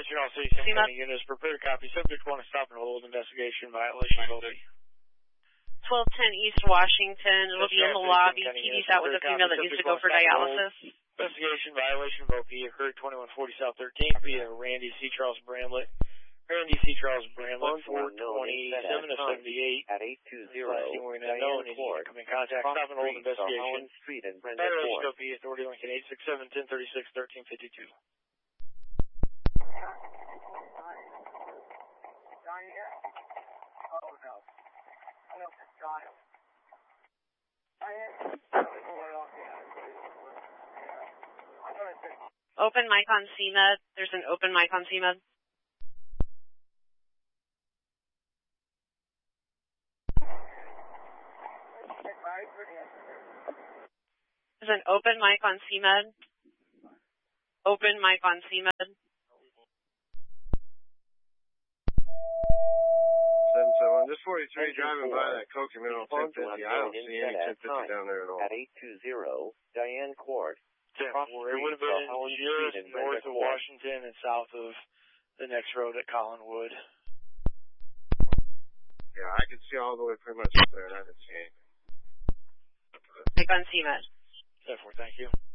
Attention all city county units, prepare to copy. Subject want to stop and hold investigation violation of OP. 1210 East Washington. It'll be in the lobby. TD's out with a female that needs to go for dialysis. Investigation violation of OP occurred 2140 South 13th via Randy C. Charles Bramlett. Randy C. Charles Bramlett, 427 of 78. At 820 Diane Court. Come in contact. Stop and hold investigation. Street and Violation of OP authority Lincoln 867 1036 1352. John here? Oh, no. I know it's John. Open mic on CMed. There's an open mic on CMed. There's an open mic on CMed. Open mic on CMed. 771. Just 43 driving by that Coke Mineral 1050. I don't see any 1050 down there at all. At 820 Diane Court. It would have been just north of Washington and south of the next road at Collinwood. Yeah, I could see all the way pretty much up there, and I didn't see anything. Mic on CMed. 7-4, thank you.